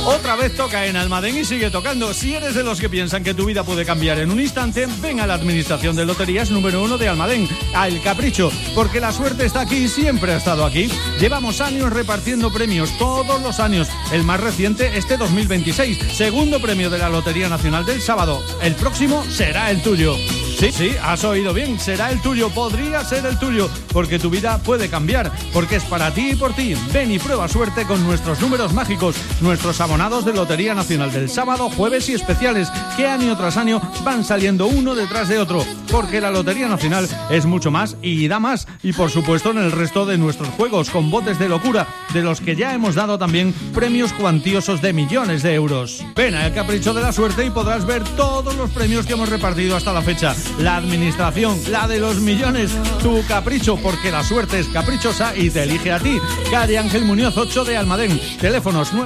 Otra vez toca en Almadén y sigue tocando. Si eres de los que piensan que tu vida puede cambiar en un instante, ven a la Administración de Loterías número 1 de Almadén, a El Capricho, porque la suerte está aquí y siempre ha estado aquí. Llevamos años repartiendo premios, todos los años. El más reciente, este 2026. Segundo premio de la Lotería Nacional del sábado. El próximo será el tuyo. Sí, has oído bien, será el tuyo, podría ser el tuyo, porque tu vida puede cambiar, porque es para ti y por ti. Ven y prueba suerte con nuestros números mágicos, nuestros abonados de Lotería Nacional del sábado, jueves y especiales, que año tras año van saliendo uno detrás de otro, porque la Lotería Nacional es mucho más y da más, y por supuesto en el resto de nuestros juegos, con botes de locura, de los que ya hemos dado también premios cuantiosos de millones de euros. Ven a El Capricho de la Suerte y podrás ver todos los premios que hemos repartido hasta la fecha. La administración, la de los millones, tu capricho, porque la suerte es caprichosa y te elige a ti. Calle Ángel Muñoz 8 de Almadén. Teléfonos 9.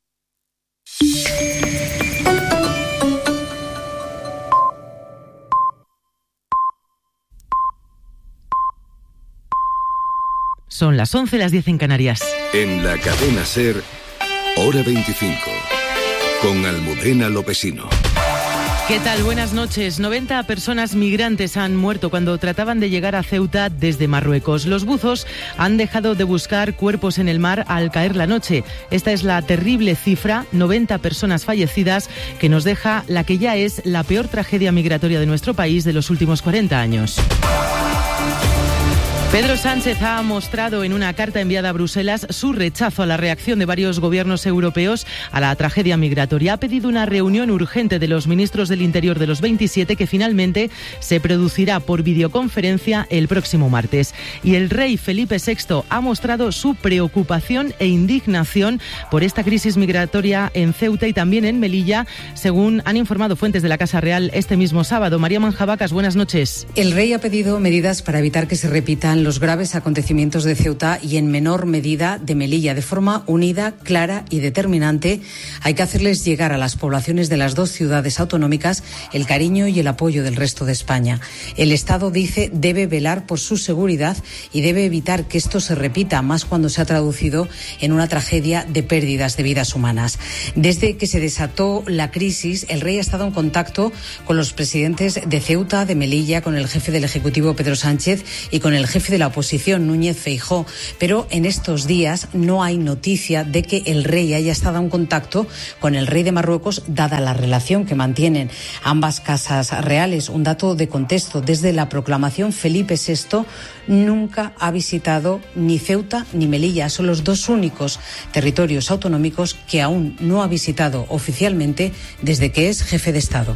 Son las 11, las 10 en Canarias. En la cadena SER, hora 25, con Almudena Lopesino. ¿Qué tal? Buenas noches. 90 personas migrantes han muerto cuando trataban de llegar a Ceuta desde Marruecos. Los buzos han dejado de buscar cuerpos en el mar al caer la noche. Esta es la terrible cifra, 90 personas fallecidas, que nos deja la que ya es la peor tragedia migratoria de nuestro país de los últimos 40 años. Pedro Sánchez ha mostrado en una carta enviada a Bruselas su rechazo a la reacción de varios gobiernos europeos a la tragedia migratoria. Ha pedido una reunión urgente de los ministros del Interior de los 27 que finalmente se producirá por videoconferencia el próximo martes. Y el rey Felipe VI ha mostrado su preocupación e indignación por esta crisis migratoria en Ceuta y también en Melilla, según han informado fuentes de la Casa Real este mismo sábado. María Manjabacas, buenas noches. El rey ha pedido medidas para evitar que se repitan los graves acontecimientos de Ceuta y en menor medida de Melilla. De forma unida, clara y determinante, hay que hacerles llegar a las poblaciones de las dos ciudades autonómicas el cariño y el apoyo del resto de España. El Estado, dice, debe velar por su seguridad y debe evitar que esto se repita, más cuando se ha traducido en una tragedia de pérdidas de vidas humanas. Desde que se desató la crisis, el rey ha estado en contacto con los presidentes de Ceuta, de Melilla, con el jefe del Ejecutivo, Pedro Sánchez, y con el jefe de la oposición, Núñez Feijóo, pero en estos días no hay noticia de que el rey haya estado en contacto con el rey de Marruecos, dada la relación que mantienen ambas casas reales. Un dato de contexto: desde la proclamación, Felipe VI nunca ha visitado ni Ceuta ni Melilla. Son los dos únicos territorios autonómicos que aún no ha visitado oficialmente desde que es jefe de Estado.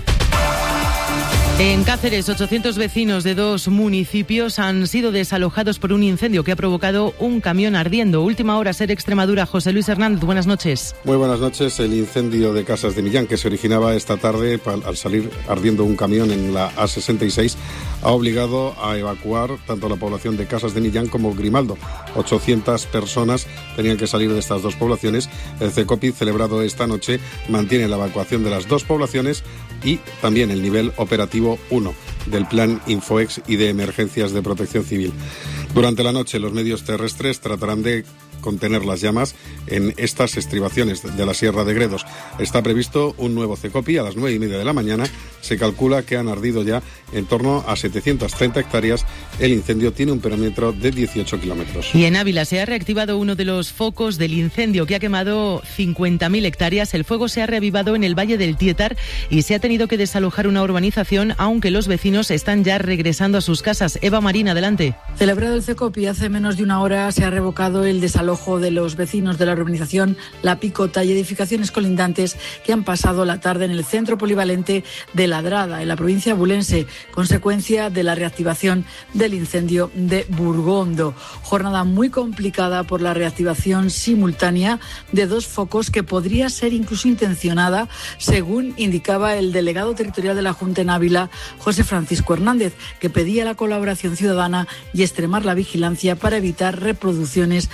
En Cáceres, 800 vecinos de dos municipios han sido desalojados por un incendio que ha provocado un camión ardiendo. Última hora, SER Extremadura. José Luis Hernández, buenas noches. Muy buenas noches. El incendio de Casas de Millán, que se originaba esta tarde al salir ardiendo un camión en la A66, ha obligado a evacuar tanto la población de Casas de Millán como Grimaldo. 800 personas tenían que salir de estas dos poblaciones. El CECOPI, celebrado esta noche, mantiene la evacuación de las dos poblaciones y también el nivel operativo 1 del Plan Infoex y de Emergencias de Protección Civil. Durante la noche, los medios terrestres tratarán de contener las llamas en estas estribaciones de la Sierra de Gredos. Está previsto un nuevo CECOPI a las 9:30 de la mañana. Se calcula que han ardido ya en torno a 730 hectáreas. El incendio tiene un perímetro de 18 kilómetros. Y en Ávila se ha reactivado uno de los focos del incendio que ha quemado 50.000 hectáreas. El fuego se ha reavivado en el Valle del Tietar y se ha tenido que desalojar una urbanización, aunque los vecinos están ya regresando a sus casas. Eva Marín, adelante. Celebrado el CECOPI hace menos de una hora, se ha revocado el desalojo de los vecinos de la urbanización La Picota y edificaciones colindantes que han pasado la tarde en el centro polivalente de Ladrada, en la provincia bulense, consecuencia de la reactivación del incendio de Burgondo. Jornada muy complicada por la reactivación simultánea de dos focos que podría ser incluso intencionada, según indicaba el delegado territorial de la Junta en Ávila, José Francisco Hernández, que pedía la colaboración ciudadana y extremar la vigilancia para evitar reproducciones como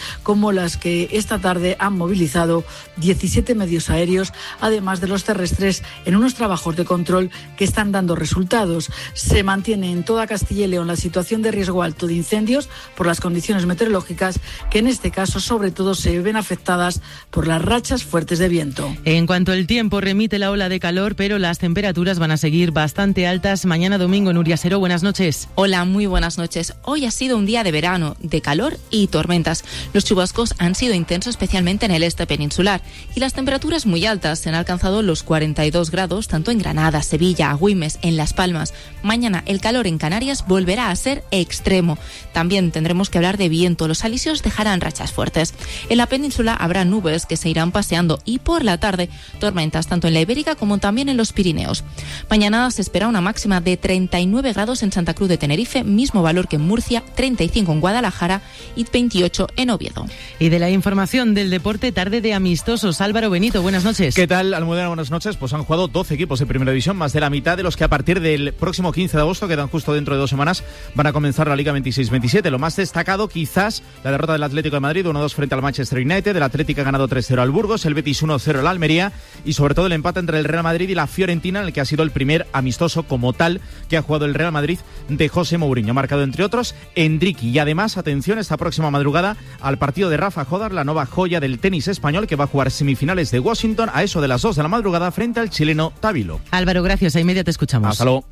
como las que esta tarde han movilizado 17 medios aéreos, además de los terrestres, en unos trabajos de control que están dando resultados. Se mantiene en toda Castilla y León la situación de riesgo alto de incendios por las condiciones meteorológicas, que en este caso sobre todo se ven afectadas por las rachas fuertes de viento. En cuanto al tiempo, remite la ola de calor, pero las temperaturas van a seguir bastante altas mañana domingo. Nuria Seró, buenas noches. Hola, muy buenas noches. Hoy ha sido un día de verano, de calor y tormentas. Los chubascos han sido intensos, especialmente en el este peninsular, y las temperaturas muy altas. Se han alcanzado los 42 grados, tanto en Granada, Sevilla, Agüimes, en Las Palmas. Mañana el calor en Canarias volverá a ser extremo. También tendremos que hablar de viento. Los alisios dejarán rachas fuertes. En la península habrá nubes que se irán paseando y por la tarde tormentas, tanto en la Ibérica como también en los Pirineos. Mañana se espera una máxima de 39 grados en Santa Cruz de Tenerife, mismo valor que en Murcia, 35 en Guadalajara y 28 en Oviedo. Y de la información del deporte, tarde de amistosos. Álvaro Benito, buenas noches. ¿Qué tal, Almudena? Buenas noches. Pues han jugado 12 equipos de Primera División, más de la mitad de los que a partir del próximo 15 de agosto, quedan justo dentro de 2 semanas, van a comenzar la Liga 26-27. Lo más destacado, quizás, la derrota del Atlético de Madrid 1-2 frente al Manchester United. El Atlético ha ganado 3-0 al Burgos, el Betis 1-0 al Almería y sobre todo el empate entre el Real Madrid y la Fiorentina, en el que ha sido el primer amistoso como tal que ha jugado el Real Madrid de José Mourinho. Ha marcado entre otros Endriqui y además, atención, esta próxima madrugada al partido de Rafa Jodar, la nueva joya del tenis español, que va a jugar semifinales de Washington a eso de las 2 de la madrugada frente al chileno Távilo. Álvaro, gracias. A media te escuchamos. Hasta luego.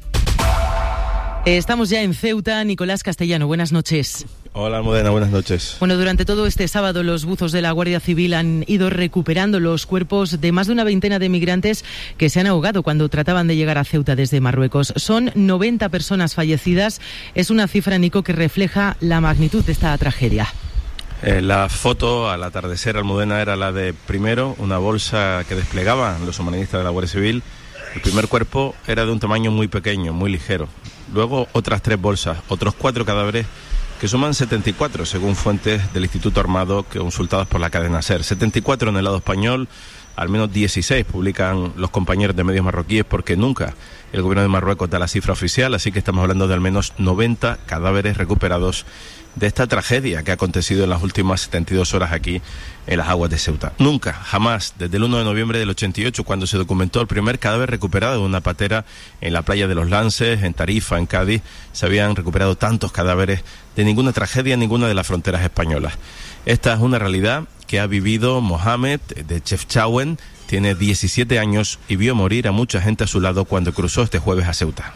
Estamos ya en Ceuta. Nicolás Castellano, buenas noches. Hola, Almudena, buenas noches. Bueno, durante todo este sábado los buzos de la Guardia Civil han ido recuperando los cuerpos de más de una veintena de migrantes que se han ahogado cuando trataban de llegar a Ceuta desde Marruecos. Son 90 personas fallecidas. Es una cifra, Nico, que refleja la magnitud de esta tragedia. La foto al atardecer, Almudena, era la de primero una bolsa que desplegaban los humanistas de la Guardia Civil. El primer cuerpo era de un tamaño muy pequeño, muy ligero. Luego otras 3 bolsas, otros 4 cadáveres que suman 74, según fuentes del Instituto Armado consultadas por la cadena SER. 74 en el lado español, al menos 16 publican los compañeros de medios marroquíes, porque nunca el gobierno de Marruecos da la cifra oficial, así que estamos hablando de al menos 90 cadáveres recuperados de esta tragedia que ha acontecido en las últimas 72 horas aquí en las aguas de Ceuta. Nunca, jamás, desde el 1 de noviembre del 88, cuando se documentó el primer cadáver recuperado de una patera en la playa de Los Lances, en Tarifa, en Cádiz, se habían recuperado tantos cadáveres de ninguna tragedia en ninguna de las fronteras españolas. Esta es una realidad que ha vivido Mohamed de Chefchaouen. Tiene 17 años y vio morir a mucha gente a su lado cuando cruzó este jueves a Ceuta.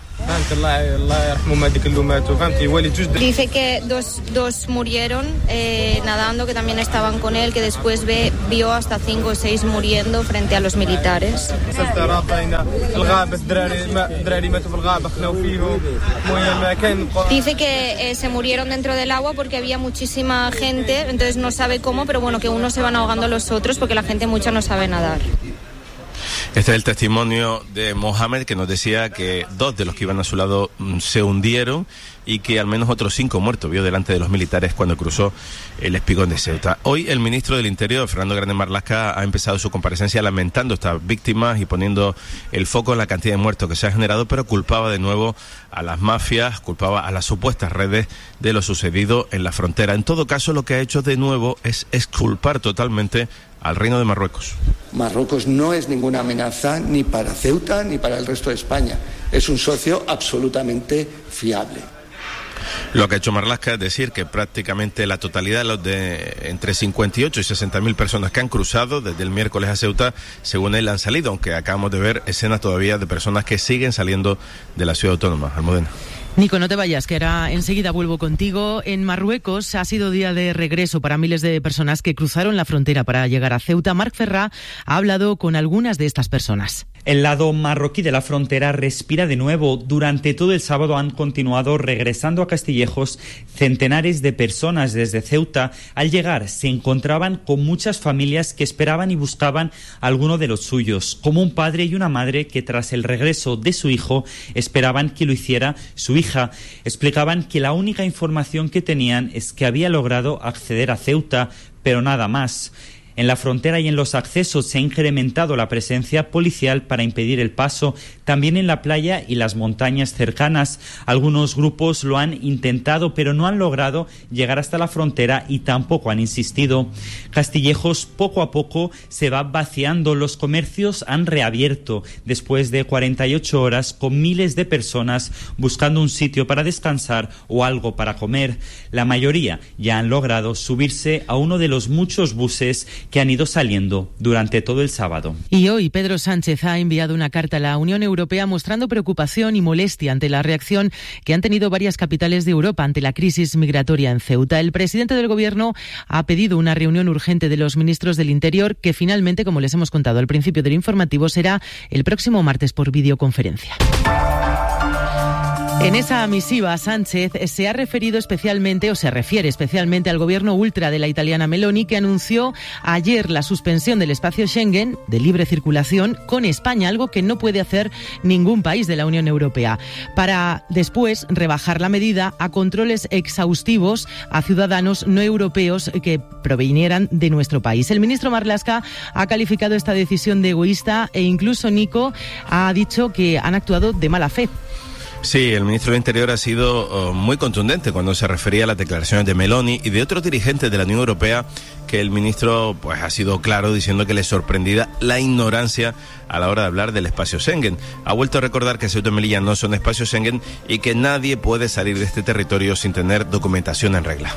Dice que dos murieron nadando, que también estaban con él, que después vio hasta 5 o 6 muriendo frente a los militares. Dice que se murieron dentro del agua porque había muchísima gente, entonces no sabe cómo, pero bueno, que unos se van ahogando a los otros porque la gente mucha no sabe nadar. Este es el testimonio de Mohamed, que nos decía que 2 de los que iban a su lado se hundieron y que al menos otros 5 muertos vio delante de los militares cuando cruzó el espigón de Ceuta. Hoy el ministro del Interior, Fernando Grande Marlaska, ha empezado su comparecencia lamentando estas víctimas y poniendo el foco en la cantidad de muertos que se ha generado, pero culpaba de nuevo a las mafias, culpaba a las supuestas redes de lo sucedido en la frontera. En todo caso, lo que ha hecho de nuevo es exculpar totalmente al Reino de Marruecos. Marruecos no es ninguna amenaza ni para Ceuta ni para el resto de España. Es un socio absolutamente fiable. Lo que ha hecho Marlaska es decir que prácticamente la totalidad de los de entre 58 y 60.000 personas que han cruzado desde el miércoles a Ceuta, según él, han salido, aunque acabamos de ver escenas todavía de personas que siguen saliendo de la ciudad autónoma. Almudena. Nico, no te vayas, que ahora enseguida vuelvo contigo. En Marruecos ha sido día de regreso para miles de personas que cruzaron la frontera para llegar a Ceuta. Marc Ferrá ha hablado con algunas de estas personas. El lado marroquí de la frontera respira de nuevo. Durante todo el sábado han continuado regresando a Castillejos centenares de personas desde Ceuta. Al llegar se encontraban con muchas familias que esperaban y buscaban a alguno de los suyos, como un padre y una madre que tras el regreso de su hijo esperaban que lo hiciera su hija. Explicaban que la única información que tenían es que había logrado acceder a Ceuta, pero nada más. En la frontera y en los accesos se ha incrementado la presencia policial para impedir el paso, también en la playa y las montañas cercanas. Algunos grupos lo han intentado, pero no han logrado llegar hasta la frontera y tampoco han insistido. Castillejos poco a poco se va vaciando. Los comercios han reabierto después de 48 horas con miles de personas buscando un sitio para descansar o algo para comer. La mayoría ya han logrado subirse a uno de los muchos buses que han ido saliendo durante todo el sábado. Y hoy Pedro Sánchez ha enviado una carta a la Unión Europea mostrando preocupación y molestia ante la reacción que han tenido varias capitales de Europa ante la crisis migratoria en Ceuta. El presidente del Gobierno ha pedido una reunión urgente de los ministros del Interior que finalmente, como les hemos contado al principio del informativo, será el próximo martes por videoconferencia. En esa misiva, Sánchez se refiere especialmente al gobierno ultra de la italiana Meloni, que anunció ayer la suspensión del espacio Schengen de libre circulación con España, algo que no puede hacer ningún país de la Unión Europea, para después rebajar la medida a controles exhaustivos a ciudadanos no europeos que provinieran de nuestro país. El ministro Marlaska ha calificado esta decisión de egoísta e incluso Nico ha dicho que han actuado de mala fe. Sí, el ministro del Interior ha sido muy contundente cuando se refería a las declaraciones de Meloni y de otros dirigentes de la Unión Europea, que el ministro pues ha sido claro diciendo que le sorprendida la ignorancia a la hora de hablar del espacio Schengen. Ha vuelto a recordar que Ceuta y Melilla no son espacio Schengen y que nadie puede salir de este territorio sin tener documentación en regla.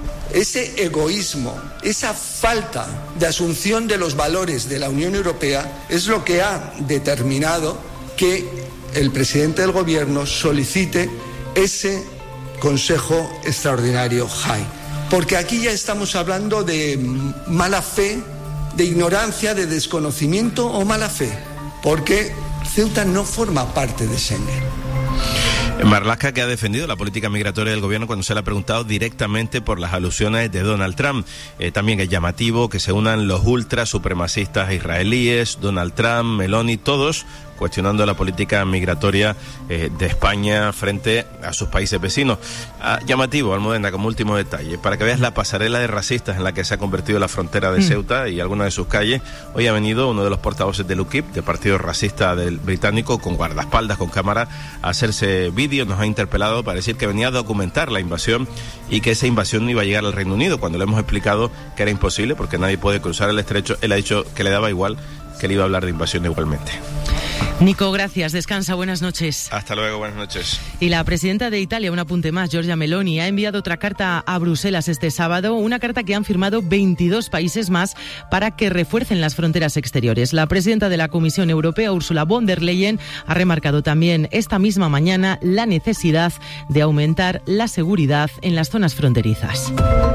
Ese egoísmo, esa falta de asunción de los valores de la Unión Europea es lo que ha determinado que el presidente del Gobierno solicite ese Consejo Extraordinario JAI. Porque aquí ya estamos hablando de mala fe, de ignorancia, de desconocimiento o mala fe. Porque Ceuta no forma parte de Schengen. Marlaska, que ha defendido la política migratoria del gobierno cuando se le ha preguntado directamente por las alusiones de Donald Trump. También es llamativo que se unan los ultra supremacistas israelíes, Donald Trump, Meloni, todos cuestionando la política migratoria de España frente a sus países vecinos. Llamativo, Almudena, como último detalle, para que veas la pasarela de racistas en la que se ha convertido la frontera de Ceuta y algunas de sus calles. Hoy ha venido uno de los portavoces del UKIP, del partido racista del británico, con guardaespaldas, con cámara, a hacerse vídeo. Nos ha interpelado para decir que venía a documentar la invasión y que esa invasión no iba a llegar al Reino Unido, cuando le hemos explicado que era imposible porque nadie puede cruzar el estrecho. Él ha dicho que le daba igual, que le iba a hablar de invasión igualmente. Nico, gracias. Descansa. Buenas noches. Hasta luego. Buenas noches. Y la presidenta de Italia, un apunte más, Giorgia Meloni, ha enviado otra carta a Bruselas este sábado, una carta que han firmado 22 países más para que refuercen las fronteras exteriores. La presidenta de la Comisión Europea, Ursula von der Leyen, ha remarcado también esta misma mañana la necesidad de aumentar la seguridad en las zonas fronterizas.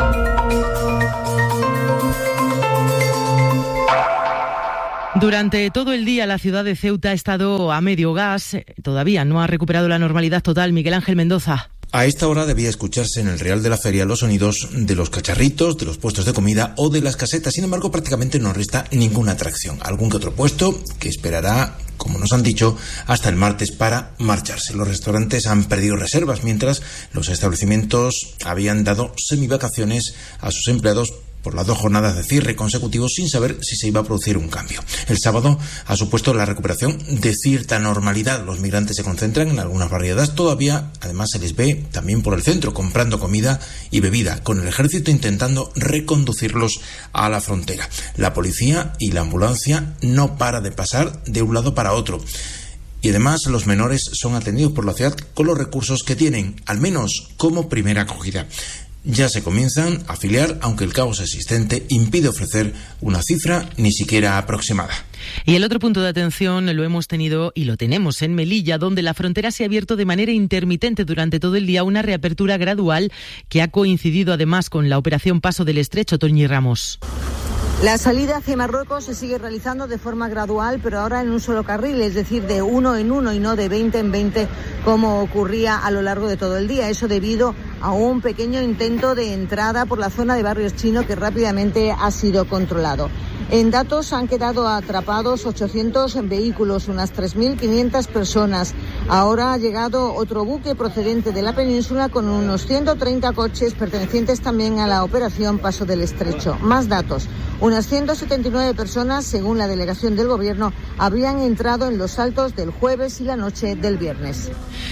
Durante todo el día la ciudad de Ceuta ha estado a medio gas. Todavía no ha recuperado la normalidad total. Miguel Ángel Mendoza. A esta hora debía escucharse en el Real de la Feria los sonidos de los cacharritos, de los puestos de comida o de las casetas. Sin embargo, prácticamente no resta ninguna atracción. Algún que otro puesto que esperará, como nos han dicho, hasta el martes para marcharse. Los restaurantes han perdido reservas, mientras los establecimientos habían dado semivacaciones a sus empleados por las 2 jornadas de cierre consecutivos sin saber si se iba a producir un cambio. El sábado ha supuesto la recuperación de cierta normalidad. Los migrantes se concentran en algunas barriadas. Todavía, además, se les ve también por el centro comprando comida y bebida, con el ejército intentando reconducirlos a la frontera. La policía y la ambulancia no para de pasar de un lado para otro. Y además los menores son atendidos por la ciudad con los recursos que tienen, al menos como primera acogida. Ya se comienzan a afiliar, aunque el caos existente impide ofrecer una cifra ni siquiera aproximada. Y el otro punto de atención lo hemos tenido y lo tenemos en Melilla, donde la frontera se ha abierto de manera intermitente durante todo el día, una reapertura gradual que ha coincidido además con la operación Paso del Estrecho. Toñi Ramos. La salida hacia Marruecos se sigue realizando de forma gradual, pero ahora en un solo carril, es decir, de 1 en 1 y no de 20 en 20 como ocurría a lo largo de todo el día. Eso debido a un pequeño intento de entrada por la zona de Barrios Chino que rápidamente ha sido controlado. En datos han quedado atrapados 800 vehículos, unas 3.500 personas. Ahora ha llegado otro buque procedente de la península con unos 130 coches pertenecientes también a la operación Paso del Estrecho. Más datos. Unas 179 personas, según la delegación del Gobierno, habrían entrado en los Saltos del jueves y la noche del viernes.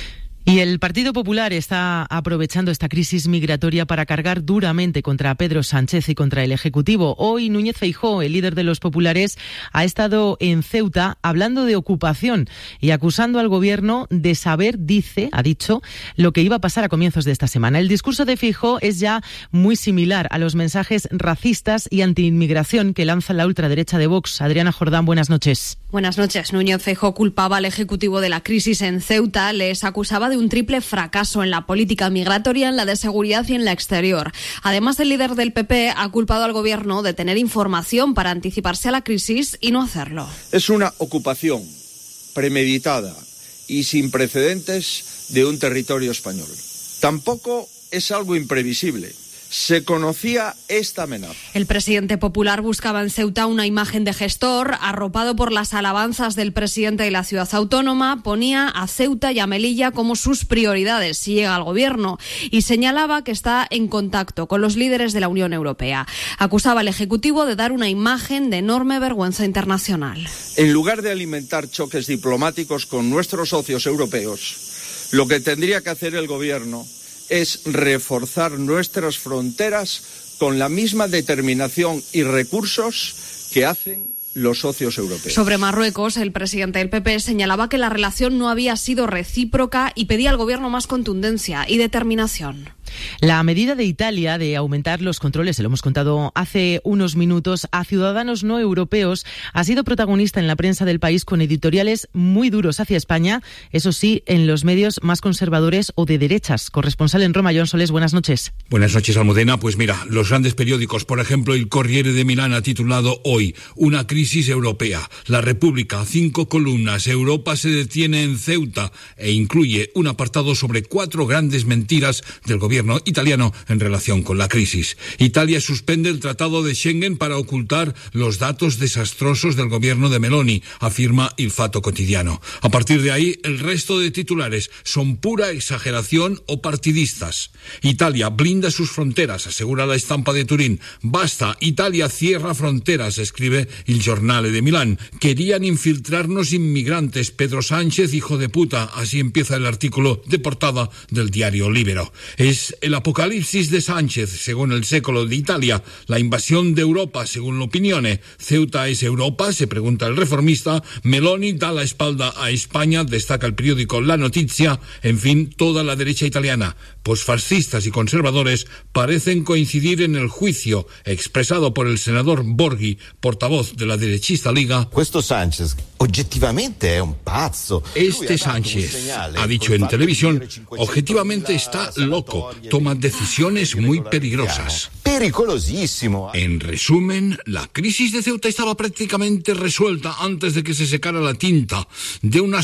Y el Partido Popular está aprovechando esta crisis migratoria para cargar duramente contra Pedro Sánchez y contra el Ejecutivo. Hoy Núñez Feijóo, el líder de los populares, ha estado en Ceuta hablando de ocupación y acusando al Gobierno de saber, ha dicho, lo que iba a pasar a comienzos de esta semana. El discurso de Feijóo es ya muy similar a los mensajes racistas y antiinmigración que lanza la ultraderecha de Vox. Adriana Jordán, buenas noches. Buenas noches. Núñez Feijóo culpaba al Ejecutivo de la crisis en Ceuta, les acusaba de un triple fracaso en la política migratoria, en la de seguridad y en la exterior. Además, el líder del PP ha culpado al Gobierno de tener información para anticiparse a la crisis y no hacerlo. Es una ocupación premeditada y sin precedentes de un territorio español. Tampoco es algo imprevisible. Se conocía esta amenaza. El presidente popular buscaba en Ceuta una imagen de gestor, arropado por las alabanzas del presidente de la ciudad autónoma, ponía a Ceuta y a Melilla como sus prioridades si llega al Gobierno y señalaba que está en contacto con los líderes de la Unión Europea. Acusaba al Ejecutivo de dar una imagen de enorme vergüenza internacional. En lugar de alimentar choques diplomáticos con nuestros socios europeos, lo que tendría que hacer el Gobierno es reforzar nuestras fronteras con la misma determinación y recursos que hacen los socios europeos. Sobre Marruecos, el presidente del PP señalaba que la relación no había sido recíproca y pedía al Gobierno más contundencia y determinación. La medida de Italia de aumentar los controles, se lo hemos contado hace unos minutos, a ciudadanos no europeos ha sido protagonista en la prensa del país con editoriales muy duros hacia España, eso sí, en los medios más conservadores o de derechas. Corresponsal en Roma, Joan Solés, buenas noches. Buenas noches, Almudena. Pues mira, los grandes periódicos, por ejemplo, el Corriere de Milán ha titulado hoy una crisis europea. La República, 5 columnas, Europa se detiene en Ceuta e incluye un apartado sobre 4 grandes mentiras del gobierno italiano en relación con la crisis. Italia suspende el Tratado de Schengen para ocultar los datos desastrosos del gobierno de Meloni, afirma Il Fatto Quotidiano. A partir de ahí, el resto de titulares son pura exageración o partidistas. Italia blinda sus fronteras, asegura la Estampa de Turín. Basta, Italia cierra fronteras, escribe Il Giornale de Milán. Querían infiltrarnos inmigrantes. Pedro Sánchez, hijo de puta. Así empieza el artículo de portada del diario Libero. Es el apocalipsis de Sánchez, según el Século de Italia, la invasión de Europa, según l'Opinione. ¿Ceuta es Europa?, se pregunta el Reformista. Meloni da la espalda a España, destaca el periódico La Notizia. En fin, toda la derecha italiana, posfascistas y conservadores, parecen coincidir en el juicio expresado por el senador Borghi, portavoz de la derechista Liga. Questo Sánchez, objetivamente es un pazzo. Este Sánchez, ha dicho en televisión, objetivamente está loco. Toma decisiones muy peligrosas. Pericolosísimo. En resumen, la crisis de Ceuta estaba prácticamente resuelta antes de que se secara la tinta de una